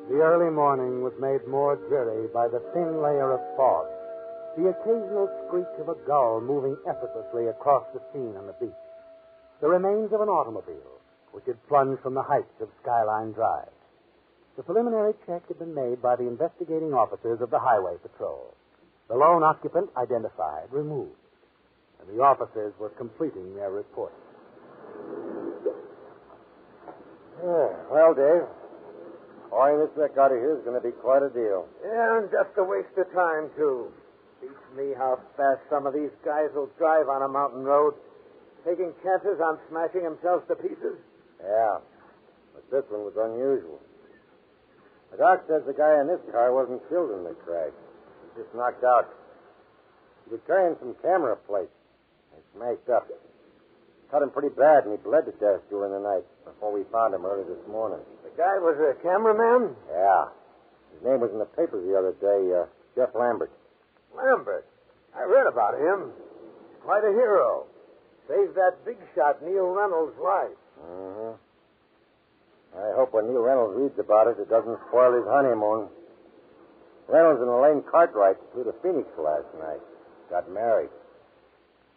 The early morning was made more dreary by the thin layer of fog, the occasional screech of a gull moving effortlessly across the scene on the beach, the remains of an automobile which had plunged from the heights of Skyline Drive. The preliminary check had been made by the investigating officers of the Highway Patrol. The lone occupant identified, removed, and the officers were completing their report. Well, Dave, hauling this wreck out of here is going to be quite a deal. Yeah, and just a waste of time, too. Beats me how fast some of these guys will drive on a mountain road, taking chances on smashing themselves to pieces. Yeah, but this one was unusual. The doc says the guy in this car wasn't killed in the crash. He was just knocked out. He was carrying some camera plates. They smashed up. Cut him pretty bad, and he bled to death during the night before we found him early this morning. The guy was a cameraman? Yeah. His name was in the papers the other day, Jeff Lambert. Lambert? I read about him. Quite a hero. Saved that big shot Neil Reynolds' life. Mm-hmm. I hope when Neil Reynolds reads about it, it doesn't spoil his honeymoon. Reynolds and Elaine Cartwright flew to Phoenix last night. Got married.